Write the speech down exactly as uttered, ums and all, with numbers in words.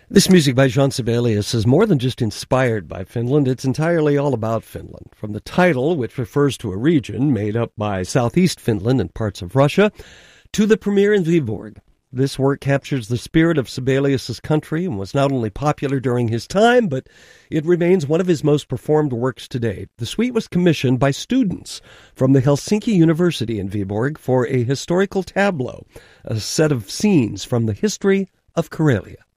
This music by Jean Sibelius is more than just inspired by Finland. It's entirely all about Finland. From the title, which refers to a region made up by southeast Finland and parts of Russia, to the premiere in Viborg. This work captures the spirit of Sibelius's country and was not only popular during his time, but it remains one of his most performed works today. The suite was commissioned by students from the Helsinki University in Viborg for a historical tableau, a set of scenes from the history of Karelia.